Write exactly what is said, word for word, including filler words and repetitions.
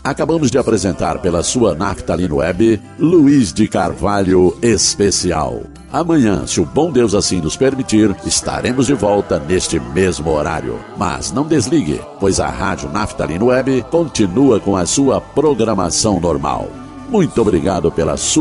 Acabamos de apresentar pela sua Naftalina Web, Luiz de Carvalho Especial. Amanhã, se o bom Deus assim nos permitir, estaremos de volta neste mesmo horário. Mas não desligue, pois a Rádio Naftalina Web continua com a sua programação normal. Muito obrigado pela sua